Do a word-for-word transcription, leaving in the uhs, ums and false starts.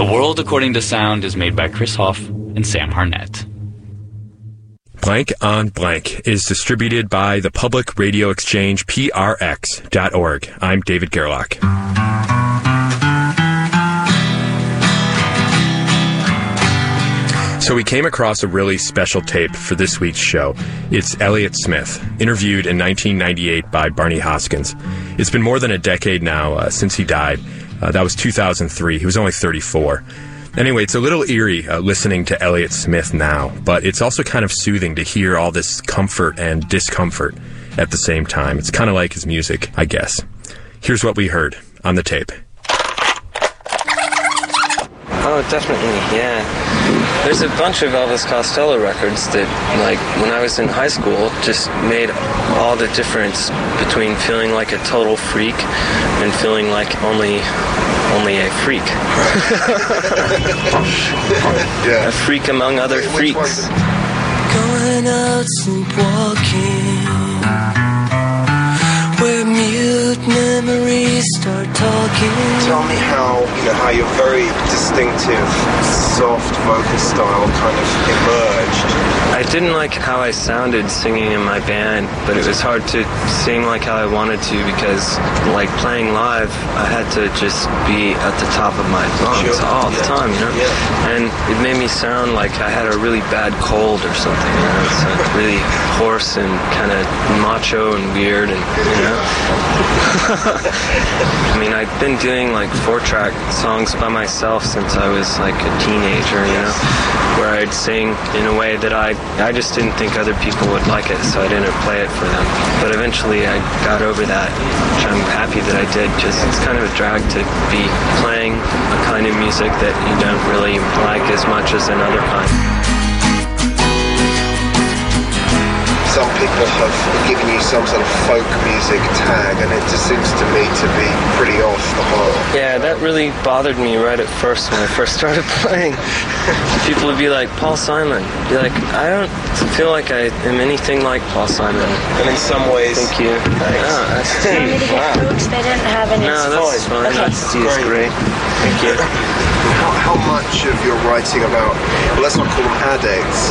The World According to Sound is made by Chris Hoff and Sam Harnett. Blank on Blank is distributed by the Public Radio Exchange, P R X dot org. I'm David Gerlach. So we came across a really special tape for this week's show. It's Elliott Smith, interviewed in nineteen ninety-eight by Barney Hoskyns. It's been more than a decade now uh, since he died. Uh, that was two thousand three. He was only thirty-four. Anyway, it's a little eerie uh, listening to Elliott Smith now, but it's also kind of soothing to hear all this comfort and discomfort at the same time. It's kind of like his music, I guess. Here's what we heard on the tape. Oh, definitely, yeah. There's a bunch of Elvis Costello records that, like, when I was in high school, just made all the difference between feeling like a total freak and feeling like only only a freak. Yeah. A freak among other freaks. Going out sleepwalking, where mute memories start talking. Tell me how, you know, how your very distinctive, soft vocal style kind of emerged. I didn't like how I sounded singing in my band, but it was hard to sing like how I wanted to because, like, playing live, I had to just be at the top of my lungs Sure. all the Yeah. time, you know? Yeah. And it made me sound like I had a really bad cold or something, you know? It's like really hoarse and kind of macho and weird, and, you know? I mean, I've been doing, like, four-track songs by myself since I was, like, a teenager, you know? Where I'd sing in a way that I I just didn't think other people would like it, so I didn't play it for them. But eventually I got over that, which I'm happy that I did. Just it's kind of a drag to be playing a kind of music that you don't really like as much as another kind. Some people have given you some sort of folk music tag, and it just seems to me to be pretty off the mark. Yeah, that really bothered me right at first when I first started playing. People would be like, Paul Simon. Be like, I don't feel like I am anything like Paul Simon. And in some ways... Thank you. Thanks. No, that's Do you want me to get Cokes? They didn't have any. No, that's fine. Okay. That's, that's great. Thank you. How, how much of your writing about, well, let's not call them addicts,